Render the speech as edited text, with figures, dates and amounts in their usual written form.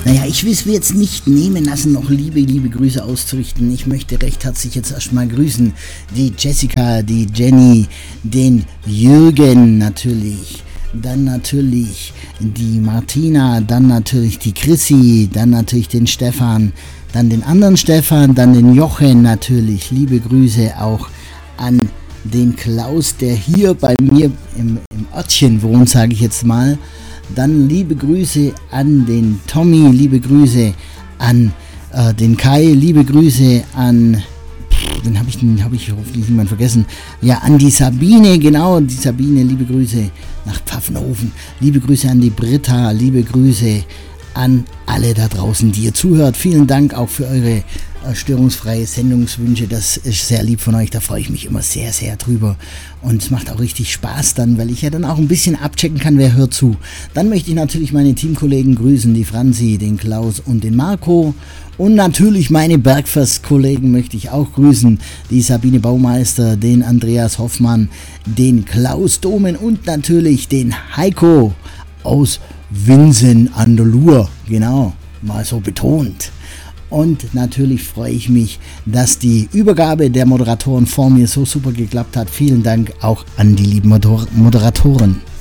Naja, ich will es mir jetzt nicht nehmen lassen, noch liebe Grüße auszurichten. Ich möchte recht herzlich jetzt erstmal grüßen die Jessica, die Jenny, den Jürgen natürlich, dann natürlich die Martina, dann natürlich die Chrissy, dann natürlich den Stefan, dann den anderen Stefan, dann den Jochen natürlich. Liebe Grüße auch an den Klaus, der hier bei mir im Örtchen wohnt, sage ich jetzt mal. Dann liebe Grüße an den Tommy, liebe Grüße an den Kai, liebe Grüße an, den habe ich hoffentlich niemand vergessen, ja, an die Sabine, genau, die Sabine, liebe Grüße nach Pfaffenhofen, liebe Grüße an die Britta, liebe Grüße an alle da draußen, die ihr zuhört. Vielen Dank auch für eure störungsfreie Sendungswünsche, das ist sehr lieb von euch, da freue ich mich immer sehr, sehr drüber und es macht auch richtig Spaß dann, weil ich ja dann auch ein bisschen abchecken kann, wer hört zu. Dann möchte ich natürlich meine Teamkollegen grüßen, die Franzi, den Klaus und den Marco und natürlich meine Bergfest-Kollegen möchte ich auch grüßen, die Sabine Baumeister, den Andreas Hoffmann, den Klaus Domen und natürlich den Heiko aus Winsen an der Luhr, genau, mal so betont. Und natürlich freue ich mich, dass die Übergabe der Moderatoren vor mir so super geklappt hat. Vielen Dank auch an die lieben Moderatoren.